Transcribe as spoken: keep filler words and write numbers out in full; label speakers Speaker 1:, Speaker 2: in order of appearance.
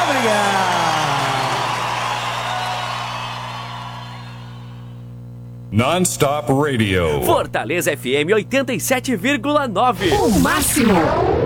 Speaker 1: Obrigado.
Speaker 2: Non-Stop Radio.
Speaker 3: Fortaleza F M oitenta e sete vírgula nove.
Speaker 4: O máximo.